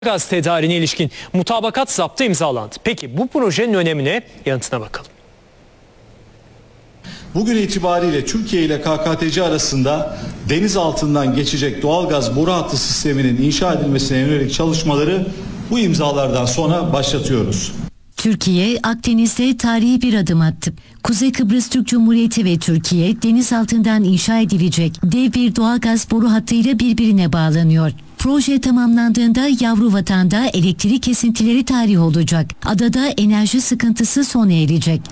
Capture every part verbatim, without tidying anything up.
Gaz tedariğine ilişkin mutabakat zaptı imzalandı. Peki bu projenin önemine, yanıtına bakalım. Bugün itibariyle Türkiye ile K K T C arasında deniz altından geçecek doğalgaz boru hattı sisteminin inşa edilmesine yönelik çalışmaları bu imzalardan sonra başlatıyoruz. Türkiye, Akdeniz'de tarihi bir adım attı. Kuzey Kıbrıs Türk Cumhuriyeti ve Türkiye, deniz altından inşa edilecek dev bir doğalgaz boru hattıyla birbirine bağlanıyor. Proje tamamlandığında yavru vatanda elektrik kesintileri tarih olacak. Adada enerji sıkıntısı sona erecek.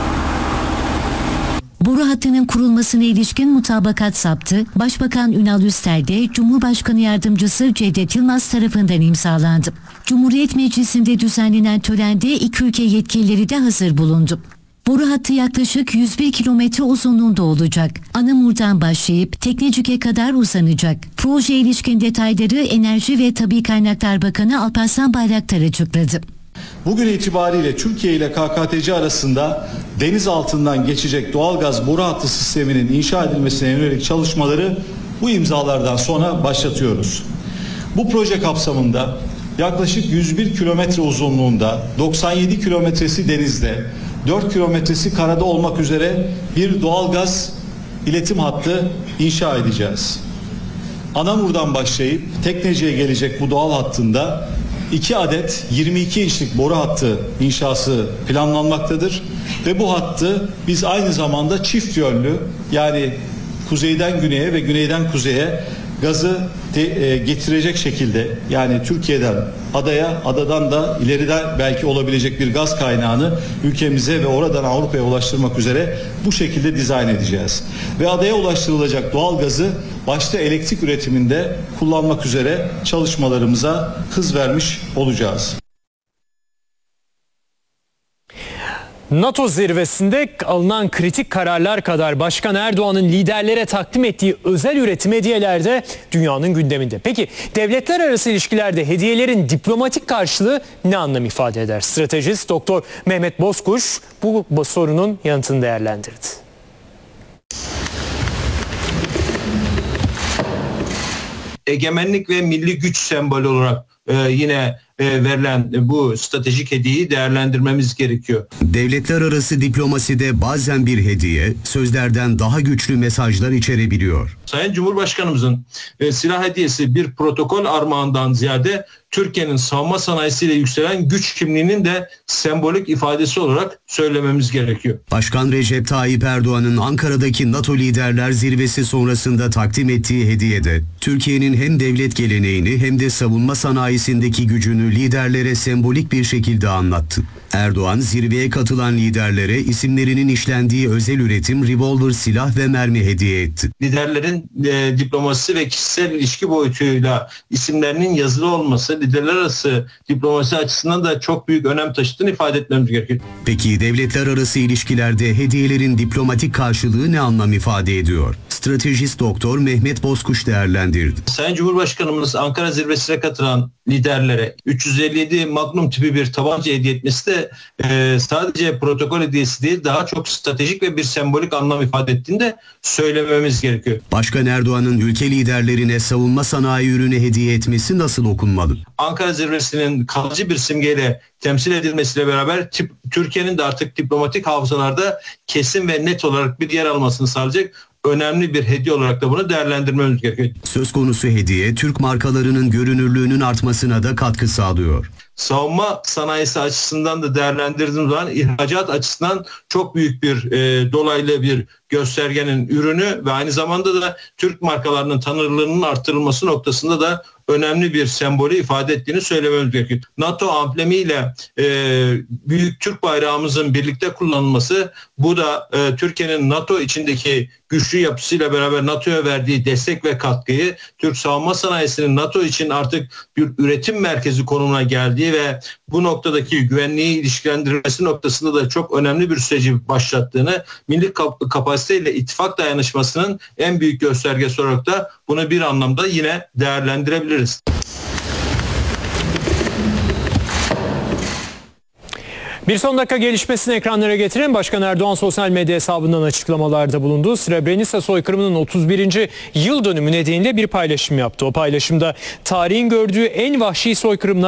Boru hattının kurulmasına ilişkin mutabakat saptı, Başbakan Ünal Üster'de Cumhurbaşkanı Yardımcısı Cevdet Yılmaz tarafından imzalandı. Cumhuriyet Meclisi'nde düzenlenen törende iki ülke yetkilileri de hazır bulundu. Boru hattı yaklaşık yüz bir kilometre uzunluğunda olacak. Anamur'dan başlayıp Teknecik'e kadar uzanacak. Proje ilişkin detayları Enerji ve Tabii Kaynaklar Bakanı Alparslan Bayraktar açıkladı. Bugün itibariyle Türkiye ile K K T C arasında deniz altından geçecek doğalgaz boru hattı sisteminin inşa edilmesine yönelik çalışmaları bu imzalardan sonra başlatıyoruz. Bu proje kapsamında yaklaşık yüz bir kilometre uzunluğunda, doksan yedi kilometresi denizde, dört kilometresi karada olmak üzere bir doğalgaz iletim hattı inşa edeceğiz. Anamur'dan başlayıp Tekneci'ye gelecek bu doğal hattında iki adet yirmi iki inçlik boru hattı inşası planlanmaktadır ve bu hattı biz aynı zamanda çift yönlü, yani kuzeyden güneye ve güneyden kuzeye gazı te, e, getirecek şekilde, yani Türkiye'den adaya, adadan da ileriden belki olabilecek bir gaz kaynağını ülkemize ve oradan Avrupa'ya ulaştırmak üzere bu şekilde dizayn edeceğiz. Ve adaya ulaştırılacak doğal gazı başta elektrik üretiminde kullanmak üzere çalışmalarımıza hız vermiş olacağız. NATO zirvesinde alınan kritik kararlar kadar Başkan Erdoğan'ın liderlere takdim ettiği özel üretim hediyeler de dünyanın gündeminde. Peki devletler arası ilişkilerde hediyelerin diplomatik karşılığı ne anlam ifade eder? Stratejist Doktor Mehmet Bozkuş bu, bu sorunun yanıtını değerlendirdi. Egemenlik ve milli güç sembolü olarak e, yine e, verilen bu stratejik hediyeyi değerlendirmemiz gerekiyor. Devletler arası diplomaside bazen bir hediye sözlerden daha güçlü mesajlar içerebiliyor. Sayın Cumhurbaşkanımızın e, silah hediyesi bir protokol armağandan ziyade Türkiye'nin savunma sanayisiyle yükselen güç kimliğinin de sembolik ifadesi olarak söylememiz gerekiyor. Başkan Recep Tayyip Erdoğan'ın Ankara'daki NATO Liderler Zirvesi sonrasında takdim ettiği hediyede Türkiye'nin hem devlet geleneğini hem de savunma sanayisindeki gücünü liderlere sembolik bir şekilde anlattı. Erdoğan zirveye katılan liderlere isimlerinin işlendiği özel üretim revolver silah ve mermi hediye etti. Liderlerin e, diplomasi ve kişisel ilişki boyutuyla isimlerinin yazılı olması liderler arası diplomasi açısından da çok büyük önem taşıdığını ifade etmemiz gerekiyor. Peki devletler arası ilişkilerde hediyelerin diplomatik karşılığı ne anlam ifade ediyor? Stratejist Doktor Mehmet Bozkuş değerlendirdi. Sayın Cumhurbaşkanımız Ankara zirvesine katılan liderlere üç yüz elli yedi Magnum tipi bir tabanca hediye etmesi de e, sadece protokol hediyesi değil, daha çok stratejik ve bir sembolik anlam ifade ettiğini de söylememiz gerekiyor. Başkan Erdoğan'ın ülke liderlerine savunma sanayi ürünü hediye etmesi nasıl okunmalı? Ankara zirvesinin kalıcı bir simgeyle temsil edilmesiyle beraber tip, Türkiye'nin de artık diplomatik hafızalarda kesin ve net olarak bir yer almasını sağlayacak önemli bir hediye olarak da bunu değerlendirmemiz gerekiyor. Söz konusu hediye Türk markalarının görünürlüğünün artmasına da katkı sağlıyor. Savunma sanayisi açısından da değerlendirdiğimiz zaman ihracat açısından çok büyük bir e, dolaylı bir göstergenin ürünü ve aynı zamanda da Türk markalarının tanınırlığının artırılması noktasında da önemli bir sembolü ifade ettiğini söylememiz gerekiyor. NATO amblemiyle e, büyük Türk bayrağımızın birlikte kullanılması, bu da e, Türkiye'nin NATO içindeki güçlü yapısıyla beraber NATO'ya verdiği destek ve katkıyı, Türk savunma sanayisinin NATO için artık bir üretim merkezi konumuna geldiği ve bu noktadaki güvenliği ilişkilendirilmesi noktasında da çok önemli bir süreci başlattığını, milli kap- kapasiteyle ittifak dayanışmasının en büyük göstergesi olarak da bunu bir anlamda yine değerlendirebiliriz. Bir son dakika gelişmesini ekranlara getirelim. Başkan Erdoğan sosyal medya hesabından açıklamalarda bulundu. Srebrenica soykırımının otuz birinci yıl dönümü nedeniyle bir paylaşım yaptı. O paylaşımda tarihin gördüğü en vahşi soykırımlar